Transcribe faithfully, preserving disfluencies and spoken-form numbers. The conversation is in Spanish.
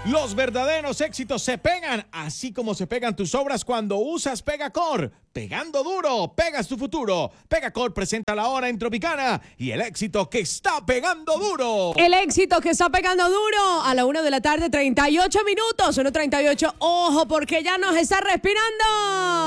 Los verdaderos éxitos se pegan, así como se pegan tus obras cuando usas Pegacor. Pegando duro, pegas tu futuro. Pegacor presenta la hora en Tropicana y el éxito que está pegando duro. El éxito que está pegando duro a la una de la tarde, treinta y ocho minutos. uno treinta y ocho, ojo, porque ya nos está respirando.